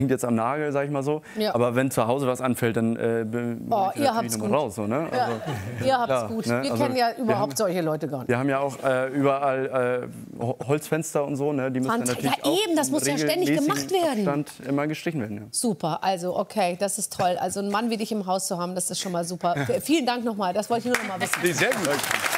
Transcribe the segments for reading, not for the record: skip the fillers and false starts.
jetzt am Nagel, sag ich mal so. Ja. Aber wenn zu Hause was anfällt, dann ihr habt's gut. raus. So, ne? Ja, Also, ihr habt's ja, gut. ne? Wir Also, kennen ja überhaupt solche Leute gar nicht. Wir haben ja auch überall Holzfenster und so, ne? Die müssen dann natürlich ja, eben, das muss ja ständig gemacht werden. Abstand immer gestrichen werden. Ja. Super, also okay, das ist toll. Also einen Mann wie dich im Haus zu haben, das ist schon mal super. Vielen Dank nochmal, das wollte ich nur noch mal wissen. Sehr gut.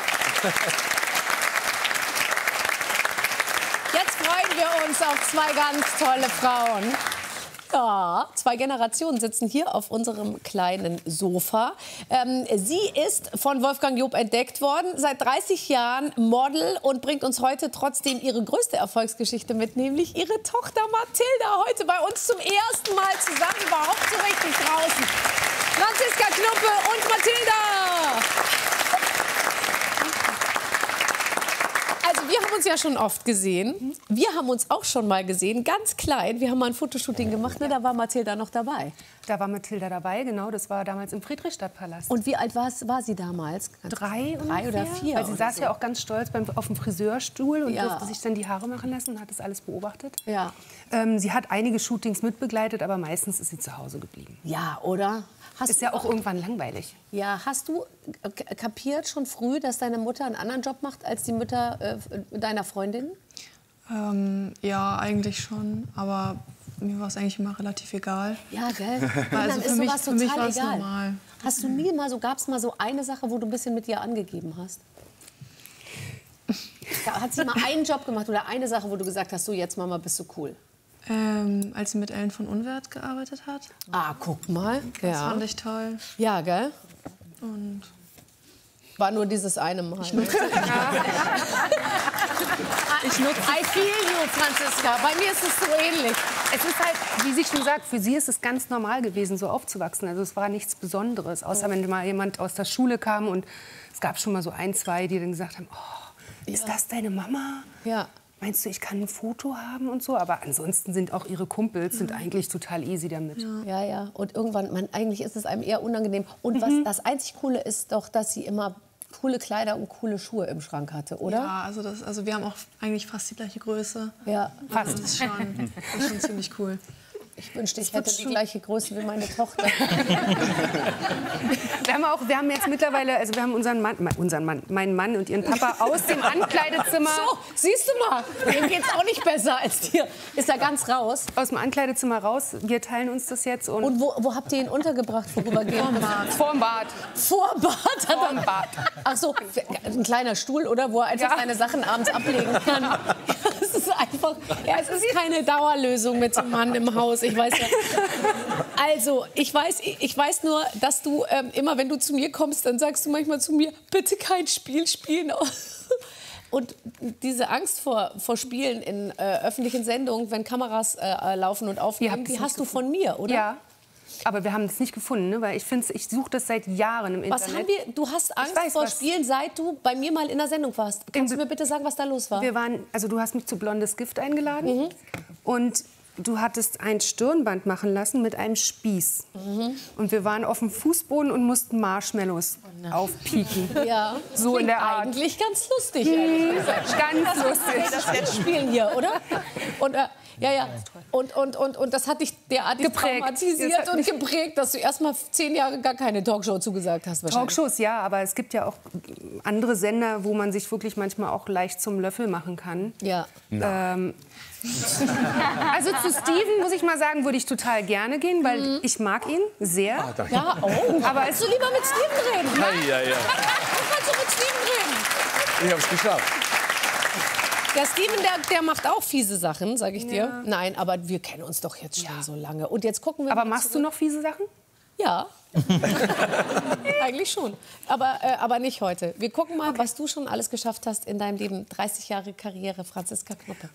Jetzt freuen wir uns auf zwei ganz tolle Frauen. Ja, zwei Generationen sitzen hier auf unserem kleinen Sofa. Sie ist von Wolfgang Job entdeckt worden, seit 30 Jahren Model und bringt uns heute trotzdem ihre größte Erfolgsgeschichte mit, nämlich ihre Tochter Mathilda, heute bei uns zum ersten Mal zusammen, überhaupt so richtig draußen. Franziska Knuppe und Mathilda! Also wir haben uns ja schon oft gesehen. Wir haben uns auch schon mal gesehen, ganz klein. Wir haben mal ein Fotoshooting gemacht, ne? Da war Mathilda noch dabei. Da war Mathilda dabei, genau. Das war damals im Friedrichstadtpalast. Und wie alt war sie damals? 3 oder 4? Weil sie saß so. ja auch ganz stolz auf dem Friseurstuhl und Ja. durfte sich dann die Haare machen lassen und hat das alles beobachtet. Ja. Sie hat einige Shootings mitbegleitet, aber meistens ist sie zu Hause geblieben. Ja, oder? Ist ja auch irgendwann langweilig. Ja, hast du kapiert schon früh, dass deine Mutter einen anderen Job macht als die Mütter deiner Freundin? Ja, eigentlich schon, aber mir war es eigentlich immer relativ egal. Ja, gell? Also Dann ist sowas für mich total war es egal. normal. Hast du nie mal so, gab es mal so eine Sache, wo du ein bisschen mit ihr angegeben hast? Hat sie mal einen Job gemacht oder eine Sache, wo du gesagt hast, so jetzt Mama, bist du cool? Als sie mit Ellen von Unwert gearbeitet hat. Ah, guck mal. Das fand ich toll. Ja, gell? Und war nur dieses eine Mal. Ich nutze. I feel you, Franziska. Bei mir ist es so ähnlich. Es ist halt, wie sie schon sagt, für sie ist es ganz normal gewesen, so aufzuwachsen. Also es war nichts Besonderes, außer wenn mal jemand aus der Schule kam und es gab schon mal so ein, zwei, die dann gesagt haben, oh, ist das deine Mama? Ja. Meinst du, ich kann ein Foto haben und so? Aber ansonsten sind auch ihre Kumpels sind eigentlich total easy damit. Ja, ja. Und irgendwann, eigentlich ist es einem eher unangenehm. Und was das einzig Coole ist doch, dass sie immer coole Kleider und coole Schuhe im Schrank hatte, oder? Ja, also wir haben auch eigentlich fast die gleiche Größe. Ja. Fast. Das ist schon ziemlich cool. Ich wünschte, ich hätte die gleiche Größe wie meine Tochter. Wir haben jetzt mittlerweile, also wir haben meinen Mann und ihren Papa aus dem Ankleidezimmer. So, siehst du mal, dem geht's auch nicht besser als dir. Ist er ganz raus? Aus dem Ankleidezimmer raus. Wir teilen uns das jetzt. Und wo habt ihr ihn untergebracht, vorübergehend? Vorm Bad. Vorm Bad? Vorm Bad. Ach so, ein kleiner Stuhl, oder? Wo er einfach seine Sachen abends ablegen kann. Es ist einfach, ja, es ist keine Dauerlösung mit dem Mann im Haus. Ich weiß ja. Also, ich weiß nur, dass du immer, wenn du zu mir kommst, dann sagst du manchmal zu mir, bitte kein Spiel spielen. Und diese Angst vor Spielen in öffentlichen Sendungen, wenn Kameras laufen und aufnehmen, die hast du von mir, oder? Ja. Aber wir haben es nicht gefunden, ne? Weil ich suche das seit Jahren im Internet. Was haben wir? Du hast Angst vor Spielen, seit du bei mir mal in der Sendung warst. Kannst du mir bitte sagen, was da los war? Du hast mich zu Blondes Gift eingeladen und du hattest ein Stirnband machen lassen mit einem Spieß. Und wir waren auf dem Fußboden und mussten Marshmallows aufpieken. Ja, so in der Art. Eigentlich ganz lustig, ehrlich gesagt. Ganz lustig. Das jetzt spielen hier, oder? Und ja. Und das hat dich derartig traumatisiert und geprägt, dass du erst mal 10 Jahre gar keine Talkshow zugesagt hast. Talkshows, ja, aber es gibt ja auch andere Sender, wo man sich wirklich manchmal auch leicht zum Löffel machen kann. Ja. Also zu Steven, muss ich mal sagen, würde ich total gerne gehen, weil ich mag ihn sehr. Ja, aber willst du lieber mit Steven reden? Ja. Kannst du mit Steven reden? Ich hab's geschafft. Der Steven, der macht auch fiese Sachen, sag ich dir. Ja. Nein, aber wir kennen uns doch jetzt schon so lange. Und jetzt gucken wir Aber mal machst du noch fiese Sachen? Ja. Eigentlich schon. Aber nicht heute. Wir gucken mal, was du schon alles geschafft hast in deinem Leben. 30 Jahre Karriere, Franziska Knuppe.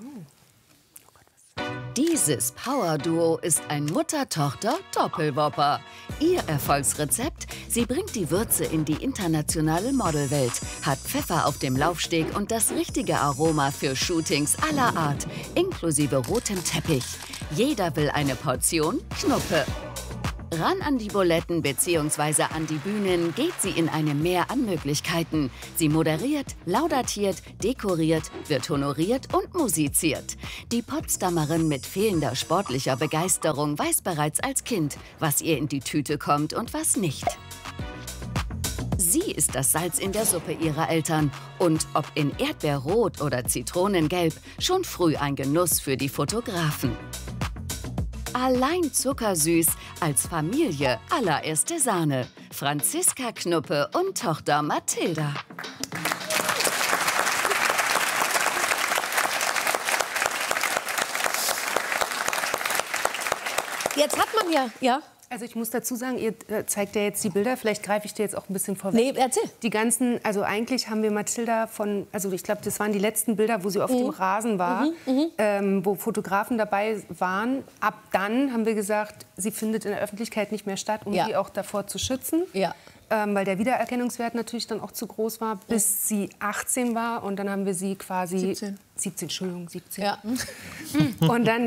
Dieses Power-Duo ist ein Mutter-Tochter-Doppelwopper. Ihr Erfolgsrezept? Sie bringt die Würze in die internationale Modelwelt, hat Pfeffer auf dem Laufsteg und das richtige Aroma für Shootings aller Art, inklusive rotem Teppich. Jeder will eine Portion Knuppe. Ran an die Buletten bzw. an die Bühnen geht sie in einem Meer an Möglichkeiten. Sie moderiert, laudatiert, dekoriert, wird honoriert und musiziert. Die Potsdamerin mit fehlender sportlicher Begeisterung weiß bereits als Kind, was ihr in die Tüte kommt und was nicht. Sie ist das Salz in der Suppe ihrer Eltern und ob in Erdbeerrot oder Zitronengelb, schon früh ein Genuss für die Fotografen. Allein zuckersüß, als Familie allererste Sahne. Franziska Knuppe und Tochter Mathilda. Jetzt hat man ja. Also ich muss dazu sagen, ihr zeigt ja jetzt die Bilder, vielleicht greife ich dir jetzt auch ein bisschen vorweg. Nee, erzähl. Die ganzen, also eigentlich haben wir Mathilda also ich glaube, das waren die letzten Bilder, wo sie auf dem Rasen war, wo Fotografen dabei waren. Ab dann haben wir gesagt, sie findet in der Öffentlichkeit nicht mehr statt, um sie auch davor zu schützen. Ja. Weil der Wiedererkennungswert natürlich dann auch zu groß war, bis sie 18 war. Und dann haben wir sie quasi... 17, Entschuldigung, 17. Ja. Und dann,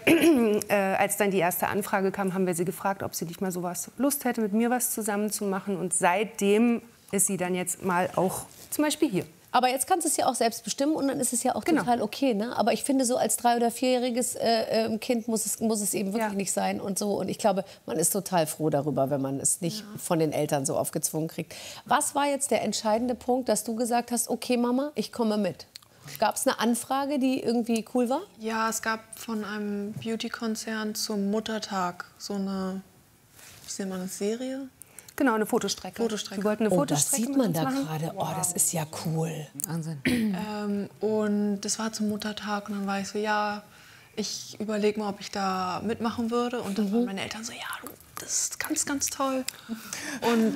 als dann die erste Anfrage kam, haben wir sie gefragt, ob sie nicht mal sowas Lust hätte, mit mir was zusammen zu machen. Und seitdem ist sie dann jetzt mal auch zum Beispiel hier. Aber jetzt kannst du es ja auch selbst bestimmen und dann ist es ja auch total okay. Ne? Aber ich finde, so als 3- oder 4-jähriges Kind muss es eben wirklich nicht sein und so. Und ich glaube, man ist total froh darüber, wenn man es nicht von den Eltern so aufgezwungen kriegt. Was war jetzt der entscheidende Punkt, dass du gesagt hast, okay Mama, ich komme mit? Gab es eine Anfrage, die irgendwie cool war? Ja, es gab von einem Beauty-Konzern zum Muttertag so eine, wie nennt man das, Serie? Genau, eine Fotostrecke. Die wollten eine Fotostrecke. Das sieht man da gerade. Oh, das ist ja cool. Wahnsinn. Und das war zum Muttertag und dann war ich so, ja, ich überlege mal, ob ich da mitmachen würde. Und dann waren meine Eltern so, ja, das ist ganz, ganz toll. Und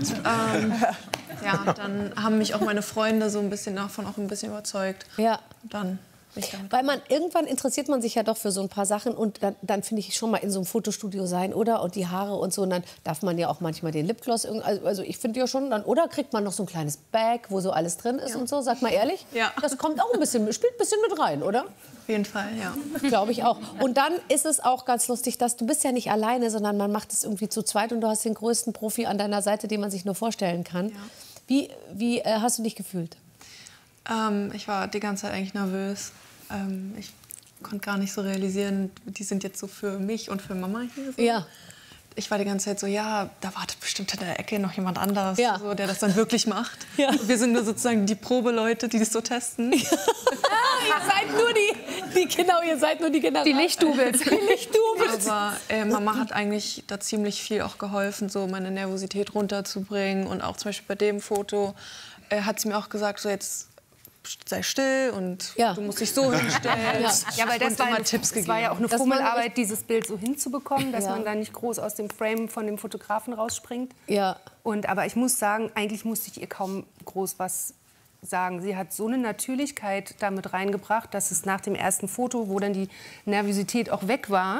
ja, dann haben mich auch meine Freunde so ein bisschen davon auch ein bisschen überzeugt. Ja. Dann weil irgendwann interessiert man sich ja doch für so ein paar Sachen und dann finde ich schon mal in so einem Fotostudio sein, oder? Und die Haare und so. Und dann darf man ja auch manchmal den Lipgloss, also ich finde ja schon, oder kriegt man noch so ein kleines Bag, wo so alles drin ist und so, sag mal ehrlich. Ja. Das kommt auch spielt ein bisschen mit rein, oder? Auf jeden Fall, ja. Glaube ich auch. Und dann ist es auch ganz lustig, dass du bist ja nicht alleine, sondern man macht es irgendwie zu zweit und du hast den größten Profi an deiner Seite, den man sich nur vorstellen kann. Ja. Wie hast du dich gefühlt? Ich war die ganze Zeit eigentlich nervös. Ich konnte gar nicht so realisieren, die sind jetzt so für mich und für Mama hier. So. Ja. Ich war die ganze Zeit so, ja, da wartet bestimmt in der Ecke noch jemand anders, so, der das dann wirklich macht. Ja. Wir sind nur sozusagen die Probeleute, die das so testen. Ihr seid nur ihr seid nur die Generation. Die Lichtdubels. Aber Mama hat eigentlich da ziemlich viel auch geholfen, so meine Nervosität runterzubringen. Und auch zum Beispiel bei dem Foto hat sie mir auch gesagt, so jetzt sei still und du musst dich so hinstellen. Ja, weil das war ja auch eine Fummelarbeit, dieses Bild so hinzubekommen, dass man da nicht groß aus dem Frame von dem Fotografen rausspringt. Ja. Aber ich muss sagen, eigentlich musste ich ihr kaum groß was sagen. Sie hat so eine Natürlichkeit damit reingebracht, dass es nach dem ersten Foto, wo dann die Nervosität auch weg war,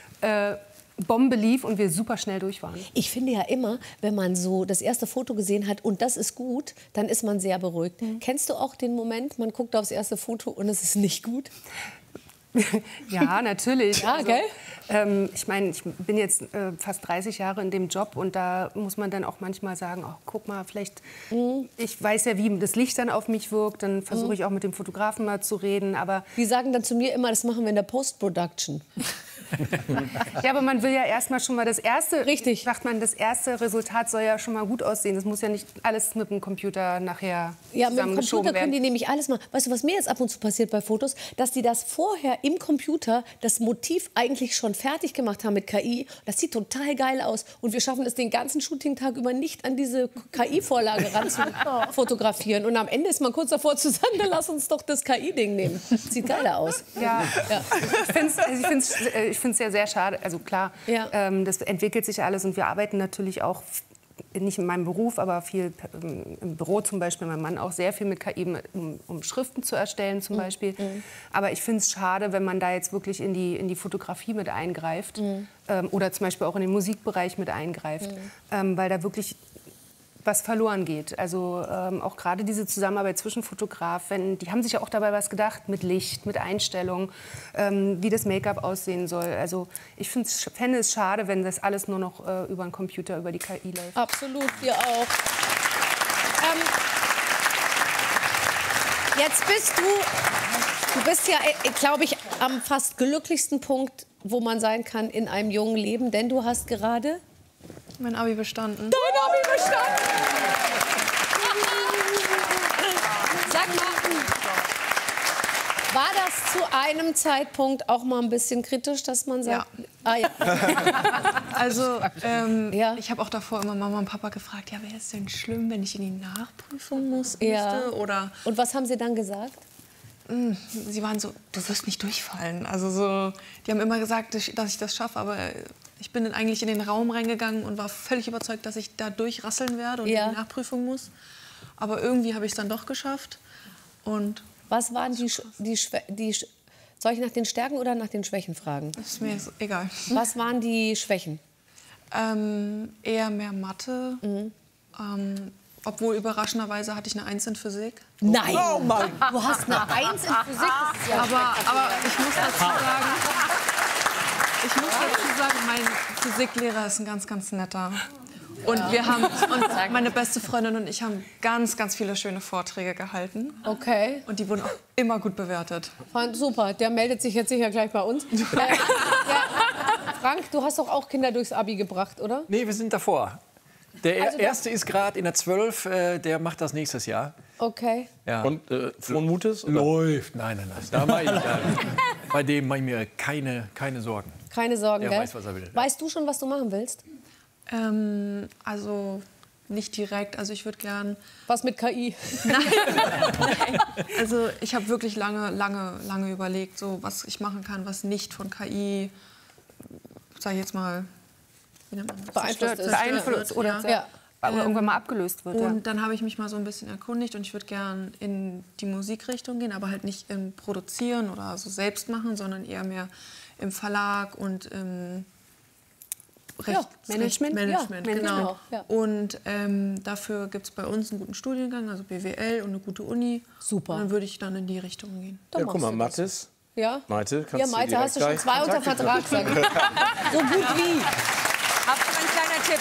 Bombe lief und wir super schnell durch waren. Ich finde ja immer, wenn man so das erste Foto gesehen hat und das ist gut, dann ist man sehr beruhigt. Kennst du auch den Moment, man guckt aufs erste Foto und es ist nicht gut? Ja, natürlich. Ja, gell? Ich meine, ich bin jetzt fast 30 Jahre in dem Job und da muss man dann auch manchmal sagen, oh, guck mal, vielleicht, ich weiß ja, wie das Licht dann auf mich wirkt, dann versuche ich auch mit dem Fotografen mal zu reden, aber... Die sagen dann zu mir immer, das machen wir in der Post-Production. Ja, aber man will ja erstmal schon mal das erste, richtig, sagt man, das erste Resultat soll ja schon mal gut aussehen. Das muss ja nicht alles mit dem Computer nachher ja, mit dem zusammengeschoben Computer können die werden. nämlich alles machen. Weißt du, was mir jetzt ab und zu passiert bei Fotos, dass die das vorher im Computer, das Motiv eigentlich schon fertig gemacht haben mit KI. Das sieht total geil aus und wir schaffen es den ganzen Shooting-Tag über nicht an diese KI-Vorlage ran zu fotografieren. Und am Ende ist man kurz davor zu sagen, dann lass uns doch das KI-Ding nehmen. Sieht geiler aus. Ja. Ich finde es ja sehr schade. Also klar, das entwickelt sich alles und wir arbeiten natürlich auch, nicht in meinem Beruf, aber viel im Büro zum Beispiel, mein Mann auch sehr viel mit KI, um Schriften zu erstellen zum Beispiel. Aber ich finde es schade, wenn man da jetzt wirklich in die Fotografie mit eingreift oder zum Beispiel auch in den Musikbereich mit eingreift, weil da wirklich was verloren geht. Also auch gerade diese Zusammenarbeit zwischen Fotografen, die haben sich ja auch dabei was gedacht mit Licht, mit Einstellung, wie das Make-up aussehen soll. Also ich fände es schade, wenn das alles nur noch über den Computer, über die KI läuft. Absolut, wir auch. Jetzt bist du bist ja, glaube ich, am fast glücklichsten Punkt, wo man sein kann in einem jungen Leben, denn du hast gerade mein Abi bestanden. dein Abi bestanden. Sag mal, war das zu einem Zeitpunkt auch mal ein bisschen kritisch, dass man sagt, ja. Also Ja. ich habe auch davor immer Mama und Papa gefragt, ja, wäre es denn schlimm, wenn ich in die Nachprüfung müsste? Oder Und was haben sie dann gesagt? sie waren so, du wirst nicht durchfallen. Also so, die haben immer gesagt, dass ich das schaffe, aber ich bin eigentlich in den Raum reingegangen und war völlig überzeugt, dass ich da durchrasseln werde und in die Nachprüfung muss. Aber irgendwie habe ich es dann doch geschafft. Und Was waren soll ich nach den Stärken oder nach den Schwächen fragen? ist mir so egal. Was waren die Schwächen? Eher mehr Mathe. Obwohl überraschenderweise hatte ich eine 1 in Physik. Nein! Oh Mann. Du hast eine 1 in Physik. Das ist ja Aber ich muss dazu sagen, mein Physiklehrer ist ein ganz, ganz netter. Und meine beste Freundin und ich haben ganz, ganz viele schöne Vorträge gehalten. okay. Und die wurden auch immer gut bewertet. Super, der meldet sich jetzt sicher gleich bei uns. Frank, du hast doch auch Kinder durchs Abi gebracht, oder? Nee, wir sind davor. Der Erste ist gerade in der 12, der macht das nächstes Jahr. Okay. Ja. Und frohen Mutes? Oder? Läuft. Nein. Da mach ich, bei dem mache ich mir keine Sorgen. Keine Sorgen, Er gell? weiß, was er will. Weißt du schon, was du machen willst? Also nicht direkt. Also ich würde gern... Was mit KI? Nein. Also ich habe wirklich lange überlegt, so, was ich machen kann, was nicht von KI, sag ich jetzt mal, wie nennt man das? Beeinflusst oder Ja. irgendwann mal abgelöst wird. Und dann habe ich mich mal so ein bisschen erkundigt und ich würde gern in die Musikrichtung gehen, aber halt nicht im Produzieren oder so selbst machen, sondern eher mehr im Verlag und im Management. Management, Ja, genau. ja. Und dafür gibt es bei uns einen guten Studiengang, also BWL und eine gute Uni. Super. Und dann würde ich dann in die Richtung gehen. Dann Ja, guck mal, machst du Mathis. das. Ja? Maite, kannst Ja, du Maite, direkt hast du schon gleich 2 unter Kontakte Vertrag, sag ich. So gut wie. Hab ein kleiner Tipp.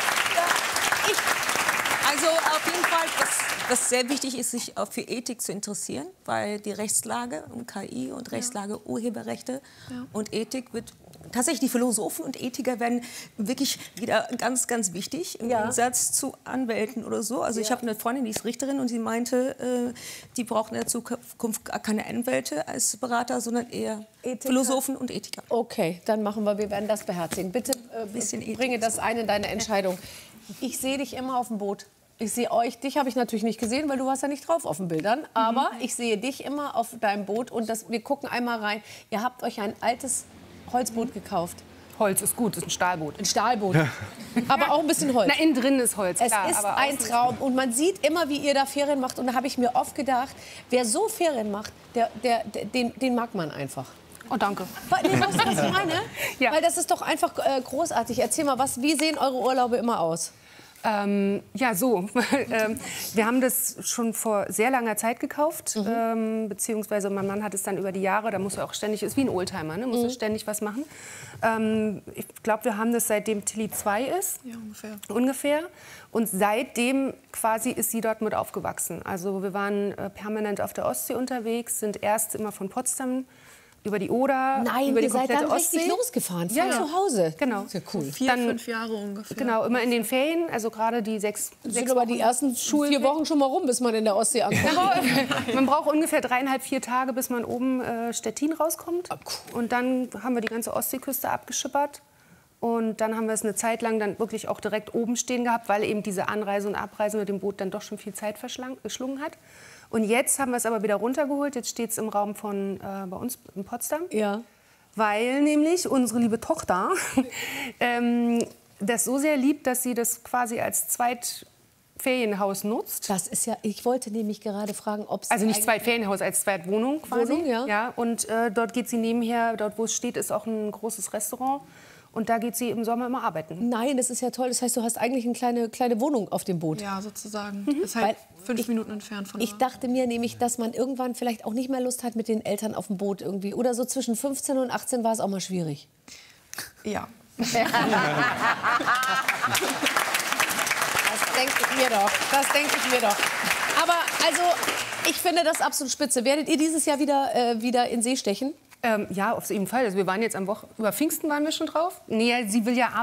Also auf jeden Fall, was sehr wichtig ist, sich auch für Ethik zu interessieren, weil die Rechtslage und KI und Rechtslage Urheberrechte und Ethik wird tatsächlich, die Philosophen und Ethiker werden wirklich wieder ganz, ganz wichtig im Gegensatz zu Anwälten oder so. Also ich habe eine Freundin, die ist Richterin und sie meinte, die brauchen in der Zukunft gar keine Anwälte als Berater, sondern eher Philosophen und Ethiker. Okay, dann machen wir werden das beherzigen. Bitte bringe das ein in deine Entscheidung. Ich sehe dich immer auf dem Boot. Ich sehe euch, dich habe ich natürlich nicht gesehen, weil du warst ja nicht drauf auf den Bildern. Aber ich sehe dich immer auf deinem Boot und wir gucken einmal rein. Ihr habt euch ein altes Holzboot gekauft. Holz ist gut, ist ein Stahlboot. Ein Stahlboot. Aber auch ein bisschen Holz. Na, innen drin ist Holz, Es klar, ist aber ein außen- Traum und man sieht immer, wie ihr da Ferien macht. Und da habe ich mir oft gedacht, wer so Ferien macht, den mag man einfach. Oh, danke. Nee, weißt du, was ich meine? Ja. Weil das ist doch einfach großartig. Erzähl mal, wie sehen eure Urlaube immer aus? Ja, so. Wir haben das schon vor sehr langer Zeit gekauft, beziehungsweise mein Mann hat es dann über die Jahre, da muss er auch ständig, ist wie ein Oldtimer, ne? Muss er ständig was machen. Ich glaube, wir haben das seitdem Tilly 2 ist. Ja, Ungefähr. Und seitdem quasi ist sie dort mit aufgewachsen. Also wir waren permanent auf der Ostsee unterwegs, sind erst immer von Potsdam über die Oder, Nein, über die ihr seid komplette dann Ostsee. richtig losgefahren, von Ja, zu Hause. Genau. Ist ja cool. 4-5 Jahre ungefähr. Genau, immer in den Ferien, also gerade die sechs Sind aber die ersten 4 Wochen schon mal rum, bis man in der Ostsee ankommt. Man braucht ungefähr 3,5, 4 Tage, bis man oben Stettin rauskommt. Und dann haben wir die ganze Ostseeküste abgeschippert. Und dann haben wir es eine Zeit lang dann wirklich auch direkt oben stehen gehabt, weil eben diese Anreise und Abreise mit dem Boot dann doch schon viel Zeit verschlungen hat. Und jetzt haben wir es aber wieder runtergeholt. Jetzt steht es im Raum von bei uns in Potsdam. Ja. Weil nämlich unsere liebe Tochter das so sehr liebt, dass sie das quasi als Zweitferienhaus nutzt. Das ist ja, ich wollte nämlich gerade fragen, ob es Also nicht Zweitferienhaus, als Zweitwohnung quasi. Wohnung, ja. Und dort geht sie nebenher, dort wo es steht, ist auch ein großes Restaurant. Und da geht sie im Sommer immer arbeiten. Nein, das ist ja toll. Das heißt, du hast eigentlich eine kleine Wohnung auf dem Boot. Ja, sozusagen. Ist halt 5 Minuten entfernt von Ich dachte mir nämlich, dass man irgendwann vielleicht auch nicht mehr Lust hat mit den Eltern auf dem Boot irgendwie. Oder so zwischen 15 und 18 war es auch mal schwierig. Ja. Das denke ich mir doch. Das denke ich mir doch. Aber also, ich finde das absolut spitze. Werdet ihr dieses Jahr wieder in See stechen? Ja, auf jeden Fall. Also wir waren jetzt über Pfingsten waren wir schon drauf. Nee, sie will ja arbeiten.